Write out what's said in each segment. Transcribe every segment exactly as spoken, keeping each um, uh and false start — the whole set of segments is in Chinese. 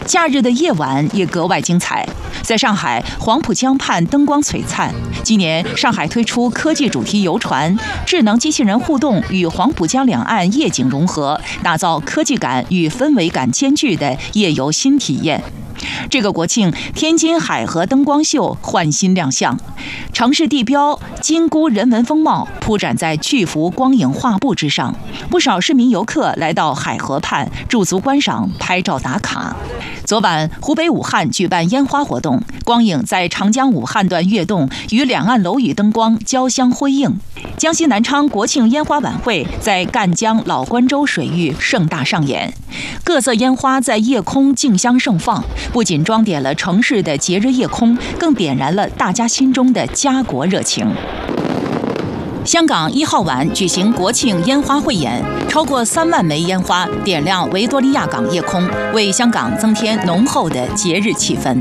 假日的夜晚也格外精彩。在上海黄浦江畔灯光璀璨，今年上海推出科技主题游船，智能机器人互动与黄浦江两岸夜景融合，打造科技感与氛围感兼具的夜游新体验。这个国庆，天津海河灯光秀焕新亮相，城市地标金菇人文风貌铺展在巨幅光影画布之上，不少市民游客来到海河畔驻足观赏、拍照打卡。昨晚，湖北武汉举办烟花活动，光影在长江武汉段跃动，与两岸楼宇灯光交相辉映。江西南昌国庆烟花晚会在赣江老关州水域盛大上演，各色烟花在夜空竞相盛放，不仅装点了城市的节日夜空，更点燃了大家心中的家国热情。香港一号晚举行国庆烟花汇演，超过三万枚烟花点亮维多利亚港夜空，为香港增添浓厚的节日气氛。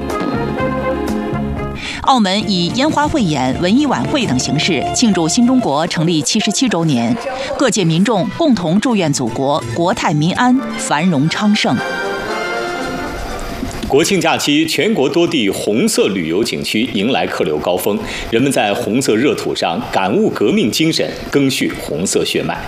澳门以烟花汇演、文艺晚会等形式庆祝新中国成立七十七周年，各界民众共同祝愿祖国国泰民安、繁荣昌盛。 国庆假期，全国多地红色旅游景区迎来客流高峰，人们在红色热土上感悟革命精神，赓续红色血脉。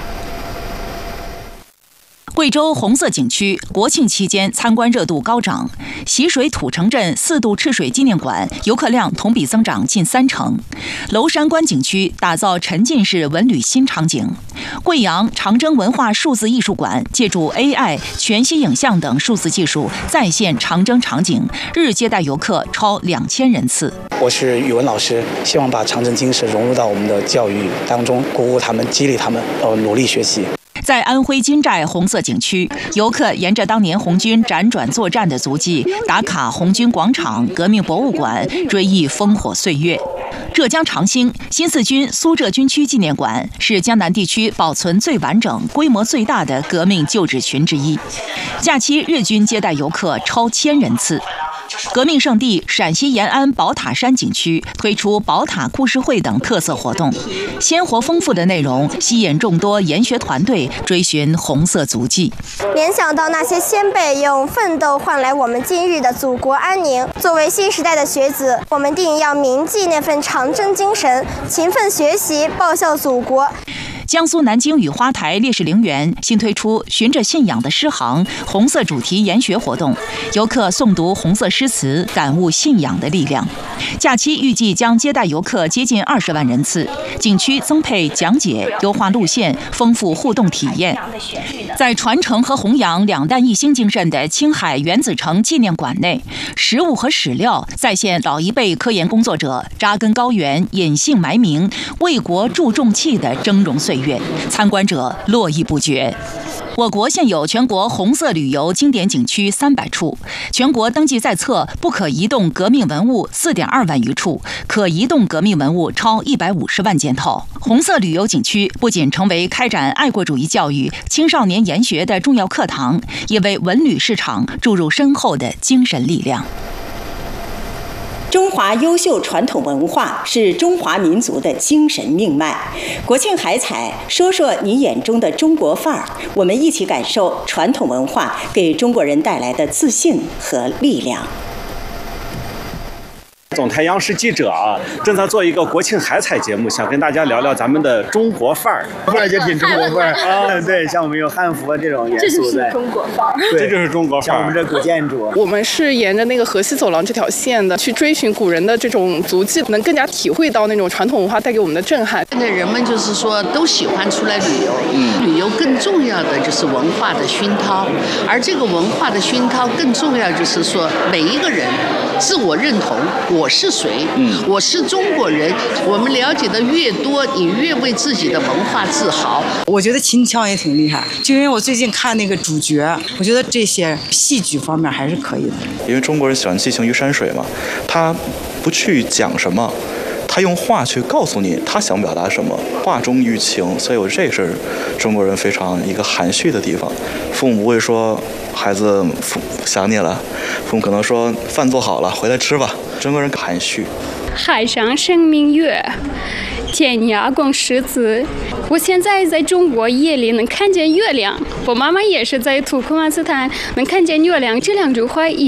贵州红色景区国庆期间参观热度高涨，习水土城镇四渡赤水纪念馆游客量同比增长近三成。娄山关景区打造沉浸式文旅新场景。贵阳长征文化数字艺术馆借助 A I、全息影像等数字技术再现长征场景，日接待游客超两千人次。 我是语文老师，希望把长征精神融入到我们的教育当中，鼓舞他们，激励他们，呃，努力学习。 在安徽金寨红色景区，游客沿着当年红军辗转作战的足迹，打卡红军广场、革命博物馆，追忆烽火岁月。浙江长兴新四军苏浙军区纪念馆是江南地区保存最完整、规模最大的革命旧址群之一。假期日均接待游客超千人次。革命圣地陕西延安宝塔山景区推出宝塔故事会等特色活动，鲜活丰富的内容吸引众多研学团队追寻红色足迹。 联想到那些先辈用奋斗换来我们今日的祖国安宁，作为新时代的学子，我们定要铭记那份长征精神，勤奋学习，报效祖国。 江苏南京雨花台烈士陵园新推出循着信仰的诗行红色主题研学活动，游客诵读红色诗词，感悟信仰的力量。假期预计将接待游客接近二十万人次，景区增配讲解、优化路线，丰富互动体验。在传承和弘扬两弹一星精神的青海原子城纪念馆内，食物和史料再现老一辈科研工作者扎根高原、隐姓埋名、为国助重器的峥嵘岁月，参观者络绎不绝。我国现有全国红色旅游经典景区三百处，全国登记在册不可移动革命文物四点二万余处，可移动革命文物超一百五十万件套。红色旅游景区不仅成为开展爱国主义教育、青少年研学的重要课堂，也为文旅市场注入深厚的精神力量。 中华优秀传统文化是中华民族的精神命脉。国庆海采，说说你眼中的中国范儿，我们一起感受传统文化给中国人带来的自信和力量。 总台央视记者啊，正在做一个国庆海采节目，想跟大家聊聊咱们的中国范儿。 范儿就挺中国范儿啊，对，像我们有汉服啊这种元素， 这就是中国范儿， 这就是中国范儿。 像我们这古建筑， 我们是沿着那个河西走廊这条线的，去追寻古人的这种足迹，能更加体会到那种传统文化带给我们的震撼。 现在人们就是说都喜欢出来旅游，嗯，旅游更重要的就是文化的熏陶，而这个文化的熏陶更重要就是说每一个人自我认同，我是谁，嗯，我是中国人。我们了解的越多，你越为自己的文化自豪。 我觉得秦腔也挺厉害，就因为我最近看那个主角，我觉得这些戏剧方面还是可以的。 因为中国人喜欢寄情于山水嘛，他不去讲什么，他用话去告诉你他想表达什么，话中寓情，所以我这是中国人非常一个含蓄的地方。父母不会说孩子想你了，父母可能说饭做好了回来吃吧，中国人含蓄。 海上生明月，天涯共识字。我现在在中国夜里能看见月亮，我妈妈也是在土库曼斯坦能看见月亮，这两句话